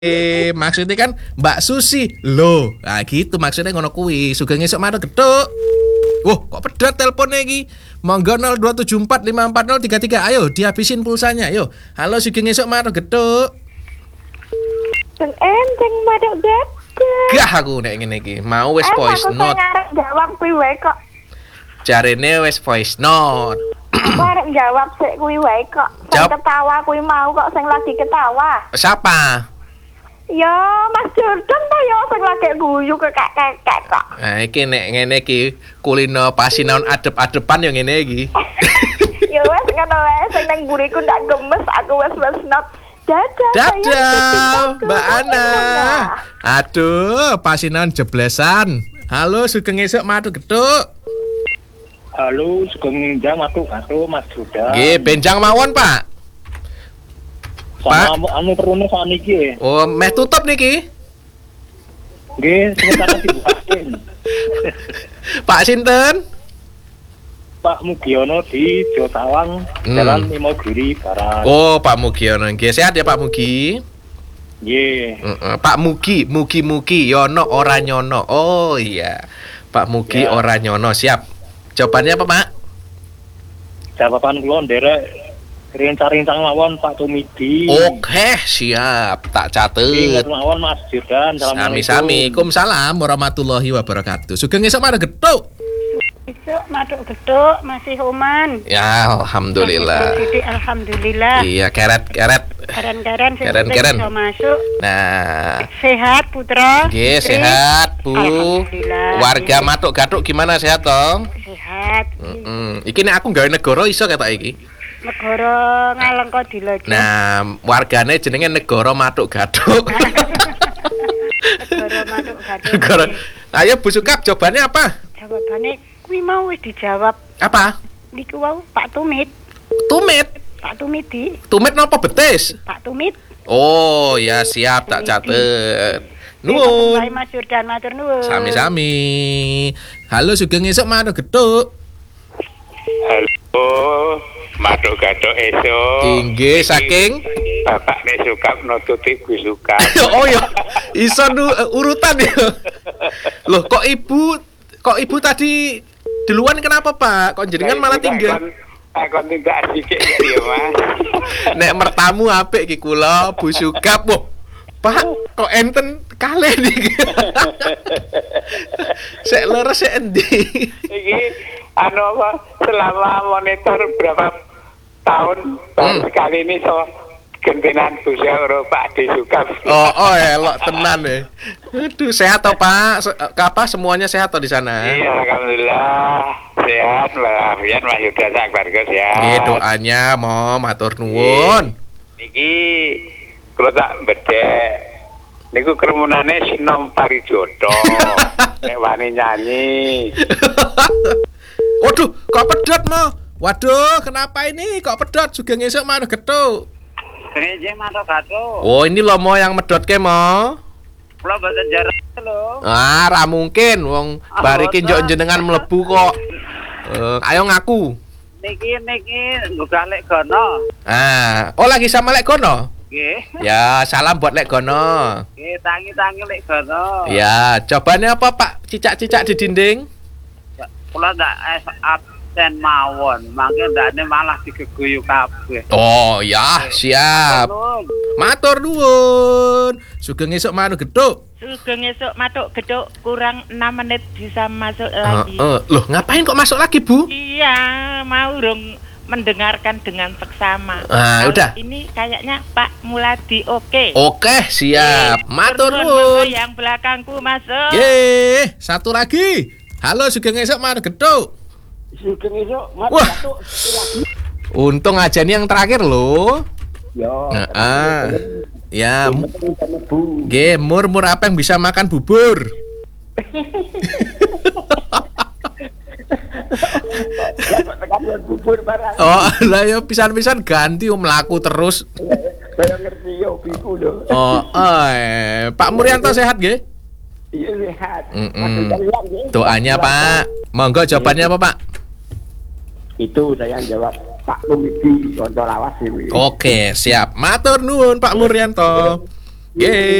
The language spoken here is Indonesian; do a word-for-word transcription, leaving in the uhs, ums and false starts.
Eh, maksudnya kan Mbak Susi loh. Nah gitu maksudnya ngono kuwi. Sugeng esuk maro gedhuk. Wah, kok pedat teleponnya iki. Monggo nol dua tujuh empat lima empat nol tiga tiga. Ayo dihabisin pulsanya. Ayo. Halo Sugeng esuk maro gedhuk. Sing enteng madok gedhuk. Gah aku nek ngene iki. Mau wis voice note. Aku arep jawab kuwi wae kok. Jarene wis voice note. Aku arep jawab sik kuwi wae kok. Sing Jawab. ketawa kuwi mau kok sing lagi ketawa. Siapa? Ya Mas Jordan ta ya sing lagi guyu kekek-kekek kok. Nah, iki nek ngene iki kulino pasinaon adep-adepan yo ngene iki. Ya wes ngono wae sing nang buriku ndak gemes aku wes wes not. Dadah. Dadah, Mbak Ana. Aduh, pasinaon jeblesan. Halo, Sugeng esuk madu gedhuk. Halo, Sugeng Jam matu karo Mas Jordan. Nggih, benjang mawon, Pak. Pak. Sama anu perune saniki. Oh, meh tutup niki. Nggih, sebentar dibukaken. Pak sinten? Pak Mugiono di Jotawang, Hmm. Jalan Imogiri Barat. Oh, Pak Mugiono. Nggih, sehat ya Pak Mugi? Nggih. Heeh, Pak Mugi, Mugi-mugi Yono ora nyono. Oh iya. Pak Mugi Ya. ora nyono, siap. Jawabannya apa, Pak? Jawaban kula nderek rincang-rincang mawon Pak Tumidi. Oke, siap. Tak Ingat catet. mawon Mas Jordan. Sami-sami. Waalaikumsalam warahmatullahi wabarakatuh. Sugeng esuk mare gedhuk. Esuk madok gedhuk masih Oman. Ya, alhamdulillah. Jadi alhamdulillah. Iya, keret-keret. Keren-keren sing Keren-keren. penting bisa masuk. Nah, Sehat Putra. nggih Putri? sehat, Bu. Alhamdulillah. Warga Matuk Gatuk gimana sehat, Tong? Sehat. Heeh. Iki nek aku gawe negara iso ketok iki. Negara Ngalengka Dilojo. Nah, wargane jenenge Negara Matuk Gatuk. Negara Maduk Gaduk. Negara. Ayo Bu Sukap, jawabannya apa? Jawabane kuwi mau wis dijawab. Apa? Niku wau Pak Tumit. Tumit. Pak Tumidi. Tumit napa betis? Pak Tumit. Oh, ya siap tak catet. Baik Nuwun. Mas Jordan matur nuwun. Sami-sami. Halo Sugeng esuk madu gedhuk. Halo, Maduk Gadok esok. Inggih saking Bapak nek suka nututi Bu Suka. oh ya, iso nu uh, urutan ya. Loh, kok ibu kok ibu tadi duluan kenapa, Pak? Kok jenengan malah tinggal? Aku tidak sedikit ya, Mas. Nek mertamu apik iki kula Bu Sukap. Wah, Pak, kok enten kalih niki. Sek leres sek endi? Iki anu apa selama monitor berapa tahun baru Hmm. sekali ini so gentenan Busia karo Pak Ade Suka. Oh, oh elok tenan ya. Aduh, sehat toh, Pak? Se- apa semuanya sehat toh di sana? Iya, alhamdulillah sehat walafiat Mas Yuda sak keluarga sehat. Nggih, doanya mo matur nuwun. Niki kalau tak bedek niku kerumunane Sinom Parijoto nek wani nyanyi. Waduh, kok pedot mo? Waduh, kenapa ini? Kok pedot? Sugeng esuk mana gedhuk? Reje mato gato. Oh, ini lo mo yang medot ke mo? Kula boten jarak lho. Ah, ra mungkin wong bariki njuk jenengan mlebu kok. Eh, ayo ngaku. Niki niki nggo lek gono. Ah, oh lagi sama Lek Gono? Nggih. Ya, salam buat Lek Gono. Nggih tangi-tangi lek gono. Ya, jawabannya apa, Pak? Cicak-cicak di dinding? Kula ndak es absen mawon, mangke ndakne malah digeguyu kabeh. Oh, ya, siap. Matur nuwun. Sugeng esuk manu gedhuk. Sugeng esuk matuk gedhuk kurang enam menit bisa masuk Heeh. lagi. Loh, ngapain kok masuk lagi, Bu? Iya, mau dong mendengarkan dengan seksama. Ah, Kalau udah. Ini kayaknya Pak Muladi oke. Oke, siap. Matur nuwun. Yang belakangku masuk. Ye, satu lagi. Halo, Sugeng esuk manu gedhuk. Sugeng esuk matu Wah. gatuk lagi. Untung aja nih yang terakhir loh. Yo. Heeh. Ya, m- Bu. nggih, mur-mur apa yang bisa makan bubur? Tekan bubur barang. Oh, lah ya pisan-pisan ganti om mlaku terus. Saya ngerti yo biku lho. Oh, eh, Pak Muryanto sehat nggih? Iya sehat. Mm-mm. Doanya, Pak. Monggo jawabannya apa, Pak? Itu saya jawab Pak Tumidi Konco Lawas ini. Oke, siap. Matur nuwun Pak Muryanto. Yeay.